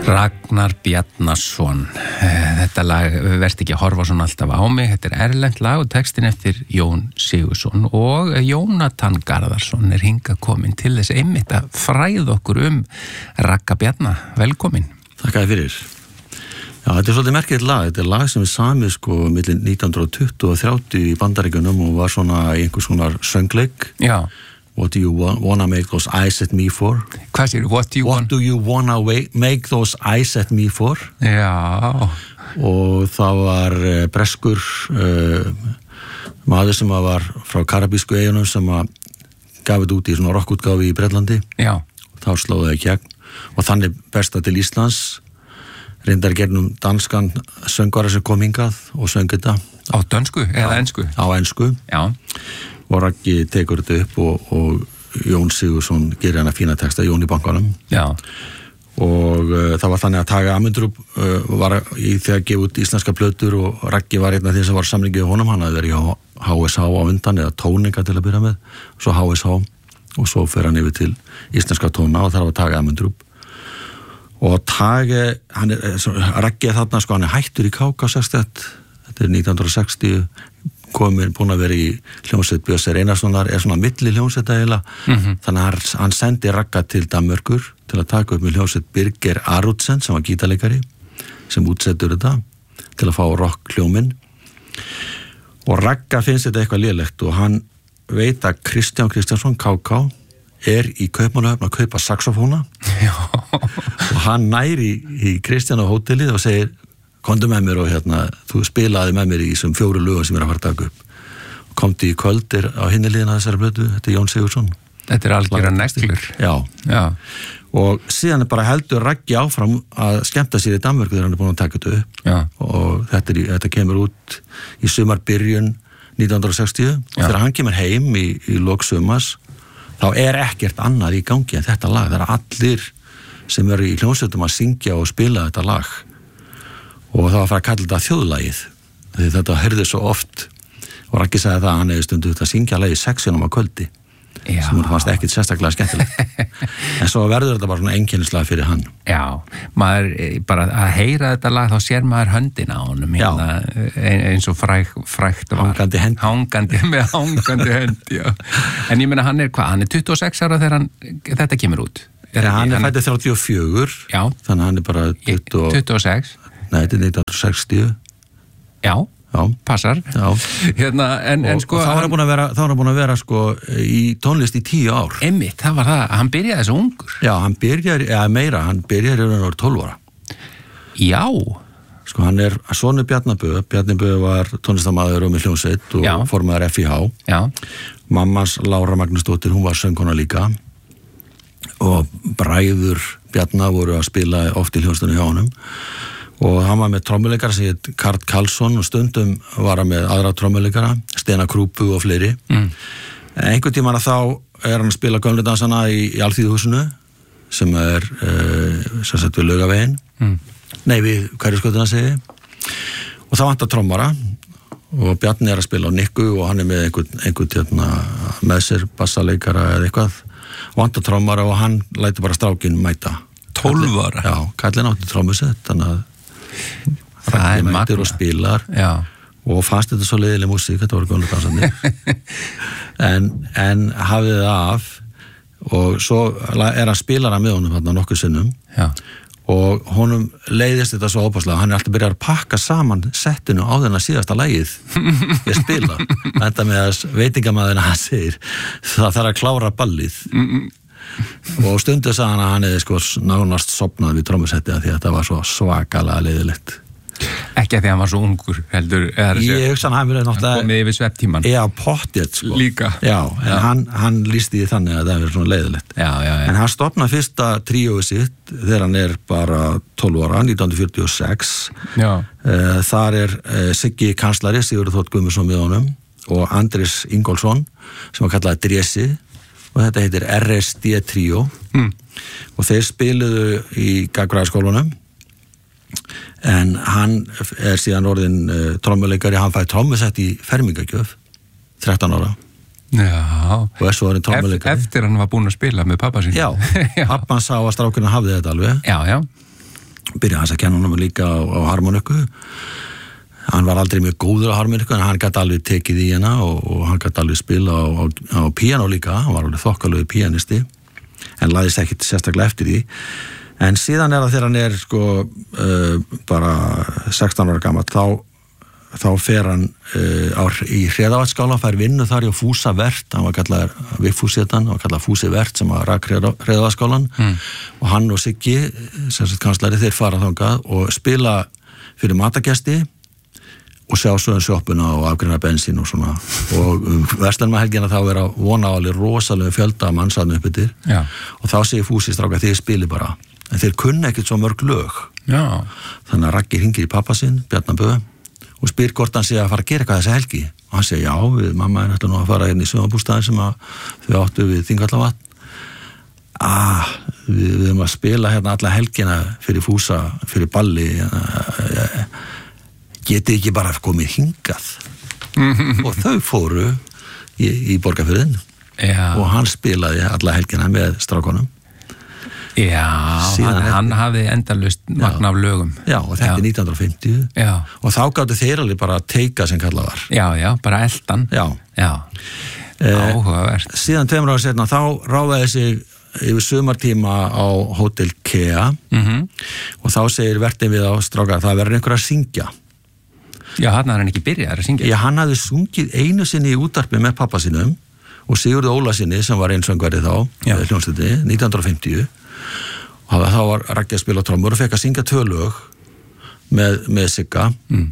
Ragnar Bjarnason. Þetta lag verðst ekki að horfa svona alltaf á mig. Þetta erlent lag og textin eftir Jón Sigurðsson og Jónatan Garðarsson hingað komin til þess einmitt að fræða okkur Ragga Bjarna. Velkomin. Þakka þér fyrir. Já, þetta svolítið merkilegt lag. Þetta lag sem samið milli 1920 og 30 í Bandaríkjunum og var svona einhvers konar söngleik. Já. What do you wanna make those eyes at me for? Hvað sér? What do you wanna make those eyes at me for? Já. Og það var breskur maður sem var frá Karabísku eyjunum sem gaf þetta út í svona rockútgáfi í Bretlandi. Já. Þá slóði það í gegn og þannig berst það til Íslands. Reyndar gegnum danskan söngvara sem kom hingað og söng þetta. Á dönsku eða ensku? Á ensku. Já. Og Raggi tekur þetta upp og Jón Sigurðsson gerir hana fína texta, Jón í bankanum. Já. Og það var þannig að Tage Amundrup var í þegar að gefa út íslenska plötur og Raggi var einn af því sem var samlingið honum, hann hafði verið í HSH á undan eða tóninga til að byrja með, svo HSH og svo fer hann yfir til íslenska tóna og þar var Tage Amundrup. Og Tage, Raggi þarna hann hættur í KK 61, þetta 1960, búin að vera í hljómsveit Björns Einarssonar, svona milli hljómsveit eiginlega, þannig að hann sendi Ragga til Danmörkur til að taka upp með hljómsveit Birger Arudsen sem var gítarleikari, sem útsettur þetta til að fá rock hljóminn og Ragga finnst þetta eitthvað lélegt og hann veit að Kristján Kristjánsson, KK í Kaupmannahöfn að kaupa saxofóna og hann næri í Kristján á hótelið og segir komdu með mér og þú spilaði með mér í þessum 4 lögum sem að fara að taka upp. Komdu í kvöldir á hinni liðina þessari plötu, þetta Jón Sigurðsson. Þetta algjörða neglur. Já. Og síðan bara heldur Raggi áfram að skemmta sér í Danmörku þegar hann búin að taka þetta upp. Já. Og þetta kemur út í sumarbyrjun 1960 og þegar hann kemur heim í lok sumars, þá ekkert annað í gangi en þetta lag. Það allir sem eru í hljómsveitum að syngja og spila þetta lag. Og það var að fara að kalla þetta þjóðlagið því þetta heyrði svo oft og Raggi sagði það að hann hefði stundu að syngja lagið 6 á kvöldi sem hann fannst ekkit sérstaklega skemmtilegt en svo verður þetta bara svona einkennislega fyrir hann. Já, maður bara að heyra þetta lag þá sér maður höndina á honum eins og frækt hangandi hönd já. En ég meina hann hann 26 ára þegar þetta kemur út hann fæddið 34 já. Þannig hann bara 26 Nei, þetta 1960. Já, passar. Já. En sko... Og þá er hann búin að vera í tónlist í 10 ár. Einmitt, það var það. Hann byrjaði þessu ungur. Já, hann byrjaði í raun 12 ára. Já. Sko, hann sonur Bjarni Bø. Bjarni Bø var tónlistarmaður og með hljómsveit og formaður FIH. Já. Mammans Lára Magnúsdóttir, hún var söngkona líka. Og bræður Bjarna voru að spila oft í hljómsveitinni hjá honum. Og hann var með trommuleikara sem heit Karl Karlsson og stundum var hann með aðra trommuleikara, Steinar Krúpu og fleiri. Einhvern tímann þá hann að spila gömlu dansana í Alþýðuhúsinu sem sem sagt við Laugaveginn. Nei, við Hverfisgötuna segi. Og þá vantar trommara og Bjarni að spila á nikku og hann með einhvern með sér bassaleikara eða eitthvað. Vantar trommara og hann lætur bara strákinn mæta. 12 ára? Já, kallinn átti trommusett, þannig að Raggi mætir og spilar og fannst þetta svo leiðileg músík, þetta voru gömlu dansarnir en hafið það af og svo hann spilara með honum þarna nokkuð sinnum og honum leiðist þetta svo óbáslega, hann alltaf byrjar að pakka saman settinu á þennan síðasta lagið ég spila, þetta með að veitingamaðurinn hann segir það þarf að klára ballið og stundu sagði hann að hann hefði nánast sopnað við trommusetti að því að þetta var svo svakalega leiðilegt. Ekki að því að hann var svo ungur heldur. Ég hugsa hann verið náttúrulega komið yfir svepptíman. Já, pottið Líka. Já, en hann lýsti því þannig að það verið svona leiðilegt. Já. En hann stofnaði fyrsta tríóið sitt þegar hann bara 12 ára, 1946. Já. Þar Siggi kanslari, Sigurður Þótt Guðmundsson með honum og Andrés Ingólfsson sem var kallað Drési og þetta heitir RSD Tríó og þeir spiluðu í Gagnfræðaskólanum en hann síðan orðinn trommuleikari, hann fæði trommusett í fermingagjöf 13 ára Já. Og svo orðinn trommuleikari Eftir hann var búinn að spila með pappa sín Já, pappan sá að strákurinn hafði þetta alveg Já byrjaði hans að kenna honum líka á harmoniku. Hann var aldrei mjög góður á harmoniku, en hann gæti alveg tekið í hana og hann gæti alveg spila á píanó líka. Hann var alveg þokkalegu píanisti, en lagðist ekkit sérstaklega eftir því. En síðan það þegar hann sko bara 16 ára gamall, þá fer hann í Hreðavatnsskála, fær vinnu þar í Fúsa Vert. Hann var kallaður Vigfússetan, hann var kallaður Fúsi Vert sem var rak Hreðavatnsskálan. Og hann og Siggi, sem sagt kanslari, þeir fara þangað og spila fyrir matagesti og sjá svo sjoppuna og afgreina bensín og svona. Og verslunarhelgina þá að vona á alveg rosalega fjölda mannsaðnum upp yfir. Og þá segir Fúsi stráka, þið spili bara. En þeir kunna ekkert svo mörg lög. Þannig að Raggi hringir í pappa sinn, Bjarna Bö, og spyr hvort hann sé að fara að gera eitthvað þessa helgi. Og hann segir, já, við mamma ætla nú að fara inn í sumarbústaðinn sem þau áttu við Þingvallavatn. Við erum að spila hérna alla helgina fyrir Fúsa, fyrir balli. Getið ekki bara komið hingað. Og þau fóru í Borgarfjörðinn. Og hann spilaði alla helgina með strákonum. Já, hann hafði endalaust magn af lögum. Já, og þetta 1950. Og þá gáttu þeir alveg bara að teika sem kallað var. Já, bara eldan. Áhugavert. Síðan 2 ára setna þá ráðaði sig yfir sumartíma á Hótel Kea. Og þá segir vertin við á stráka, það verður einhver að syngja. Já, hann hafði ekki byrjað að syngja. Já, hann hafði sungið einu sinni í útvarpi með pappa sínum og Sigurði Ólasinni sem var einsöngvari þá, hljómsveitinni, 1950. Og þá var Raggi að spila trommur og fekk að syngja 2 lög með Sigga.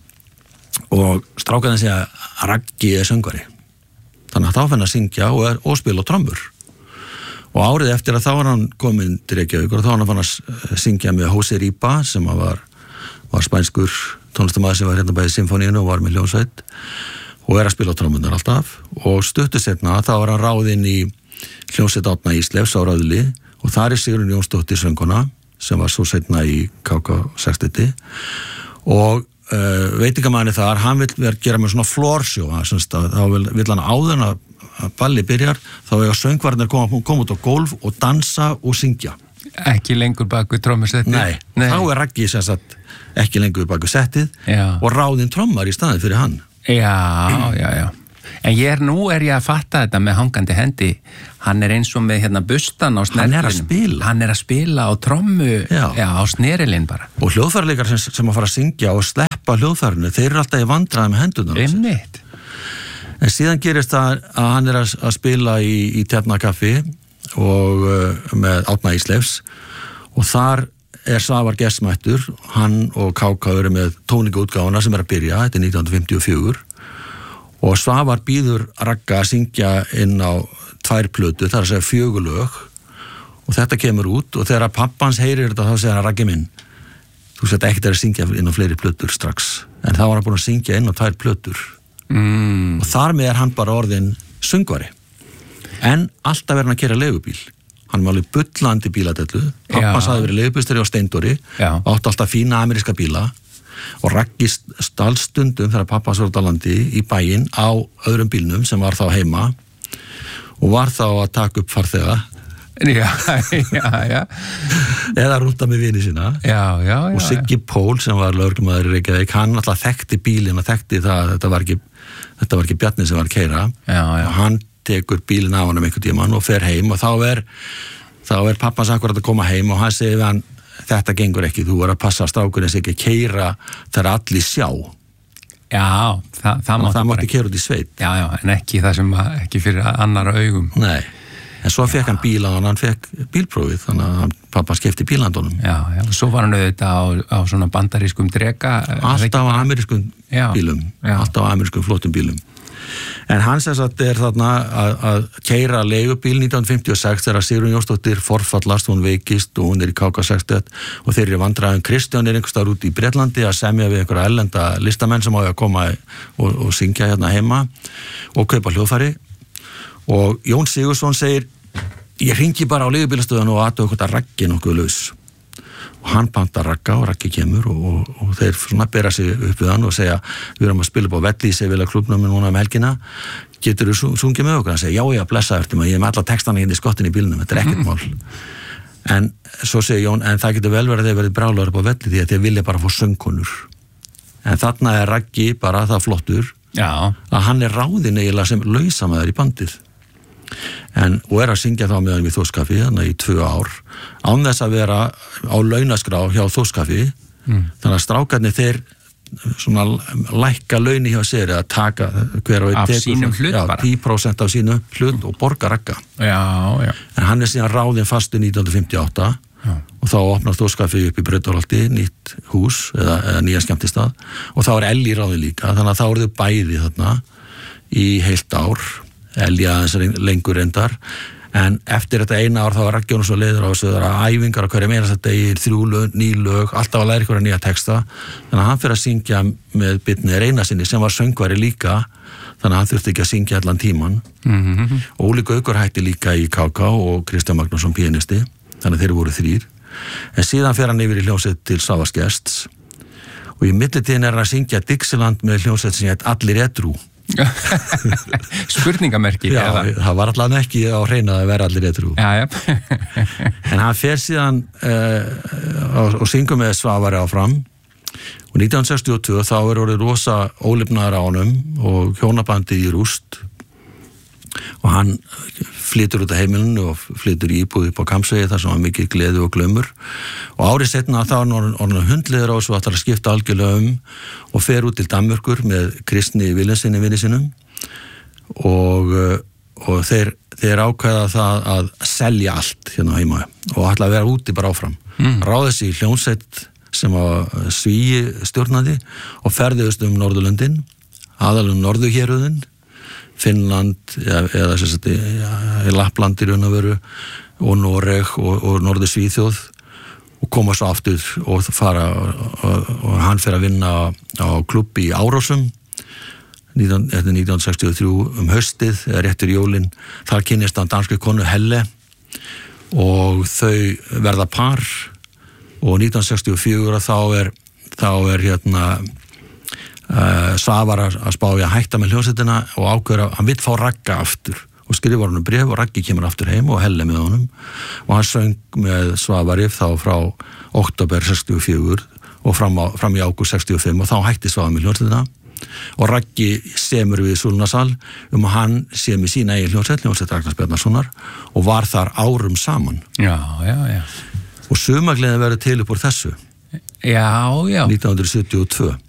Og strákarnir segja að Raggi söngvari. Þannig að þá fann að syngja og spila trommur. Og árið eftir að þá var hann kominn til Reykjavík og þá var hann fann að syngja með Jose Ripa sem var spænskur tónlistarmaður sem var hérna bæði í symfóníinu og var með hljómsveit og að spila trommunar alltaf. Og stuttu setna þá var hann ráðinn í hljómsveit Árna Ísleifs á Rauðli og þar Sigrún Jónsdóttir sönguna sem var svo setna í KK60 og veitingamæðinni þar, hann vill gera með svona floorshow, þá vill hann áður að balli byrjar, þá eiga söngvarnir koma út á gólf og dansa og syngja. Ekki lengur baku trommusettið? Nei, þá Raggi sem sagt ekki lengur baku settið og ráðinn trommar í staðið fyrir hann. Já. En nú er ég að fatta þetta með hangandi hendi. Hann er eins og með hérna bustan á snerlinum. Hann er að spila á trommu, á snerilinn bara. Og hljóðfæraleikar sem að fara að syngja og sleppa hljóðfærinu, þeir eru alltaf í vandræði með hendurnar. Einmitt. En síðan gerist það að hann er að spila í Tjarnakaffi og með Árna Ísleifs og þar Svavar gestmættur, hann og KK eru með tóningaútgáfuna sem er að byrja, þetta 1954 og Svavar býður Ragga að syngja inn á 2 plötur, það að segja 4 lög og þetta kemur út og þegar pappans heyrir þetta þá segir hann Raggi minn, þú sett ekkert að syngja inn á fleiri plötur strax, en þá var hann búin að syngja inn á 2 plötur og þar með hann bara orðin söngvari en alltaf verið hann að keyra leigubíl. Hann var alveg bullandi bíladellu, pappa sagði verið leigubílstjóri á Steindóri, átti alltaf fína ameríska bíla og Raggi stálstundum þegar pappa svo dalandi í bæinn á öðrum bílnum sem var þá heima og var þá að taka upp farþega eða rúnda með vini sína og Siggi Pól sem var lögreglumaður í Reykjavík, hann alltaf þekkti bílinn og þekkti það, þetta var ekki Bjarni sem var að keyra og hann tekur bílinn á hann einhvern tímann og fer heim og þá er pappans akkurat að koma heim og hann segir við hann, þetta gengur ekki, þú er að passa strákurinn sem ekki að keyra þegar allir sjá. Já, það mátti keyra út í sveit. Já, en ekki það sem ekki fyrir annara augum. Nei, en svo fekk hann bíla og hann fekk bílprófið, þannig að pappa skipti bílandunum. Já, svo var hann auðvitað á svona bandarískum dreka. Alltaf á amerískum bílum, alltaf á amerískum flottum bílum. En hann sem sagt þarna að keyra leigubíl 1956 þegar Sigrún Jónsdóttir forfallast, hún veikist og hún í KK60 og þeir eru vandræðum. Kristján einhvers staðar út í Bretlandi að semja við einhverja erlenda listamenn sem á að koma og syngja hérna heima og kaupa hljóðfæri og Jón Sigursson segir ég hringi bara á leigubílastöðan og aðtöðu hvort að Raggi nokkuð laus og hann pantar Ragga og Raggi kemur og þeir svona bera sig upp við hann og segja við erum að spila upp á Velli í Sevilla klúbnum núna helgina, getur þú sungið með okkur? Hann segja já, blessaður, ég er með alla textana hérna í skottin í bílnum, þetta er ekkert mál En svo segir Jón, en það getur vel verið að þeir verið brjálaður upp á velli því að þeir vilja bara fá söngkonur. En þarna Raggi bara það flottur að hann ráðinn eiginlega sem lausamæður í bandið. Og að syngja þá með hann í Þórskaffi, þannig í 2 ár, án þess að vera á launaskrá hjá Þórskaffi, þannig að strákarnir þeir svona lækka launi hjá sér að taka hver og af sínum hlut bara 10% af sínum hlut og borga Ragga en hann síðan ráðinn fastu 1958 og þá opnar Þórskaffi upp í Brautarholti nýtt hús eða nýja skemmtistað og þá Elli ráðinn líka þannig að þá eru þau bæði þarna í heilt ár Elli aðeins lengur reyndar en eftir þetta eina ár þá var Raggi svo leiður á þessu að æfingar á hverju meira þetta degi 3 lög, 9 lög, alltaf að læra ykkur nýja texta þannig að hann fyrir að syngja með Birni Reynarssyni sem var söngvari líka þannig að hann þurfti ekki að syngja allan tíman og Óli Gaukur hætti líka í KK og Kristján Magnússon pianisti þannig að þeir voru 3 en síðan fer hann yfir í hljómsveit til Savas Gests og í millitíðin hann að syngja Dixieland með hljómsveit sem heit Allir edrú spurningamerki það var allavega ekki á hreinu að vera allir edrú en hann fer síðan og syngur með Svavari áfram og 1962 þá orðið rosa ólifnaður á honum og hjónabandið í rúst og hann flytur út af heimilinu og flytur í íbúð upp á Kambsvegi þar sem var mikið gleði og glaumur og árið seinna þá orðin hundliður á þessu að skipta algjörlega og fer út til Danmörkur með Kristni Vilhelmssyni vini sinum og þeir ákveða það að selja allt hérna heima og ætla að vera úti bara áfram ráði sig í hljómsveit sem var Svíi stjórnandi og ferðuðust Norðurlöndin aðalum Norðurhéruðin Finnland eða í Lappland í raun og veru og Noreg og Norður Svíþjóð og koma svo aftur og fara og hann fer að vinna á klubbi í Árósum 1963 haustið eða réttur jólin þar kynnist hann danskri konu Helle og þau verða par og 1964 þá er hérna Svavar að spá í að hætta með hljómsveitina og ákveður að hann vill fá Ragga aftur og skrifar honum bréf og Raggi kemur aftur heim og Helle með honum og hann söng með Svavari þá frá október 64 og fram í ágúst 65 og þá hætti Svavar með hljómsveitina og Raggi semur við Súlnasal að hann semur sína eigin hljómsveit Ragnars Bjarnasonar og var þar árum saman og sumargleðin verður til upp úr þessu 1972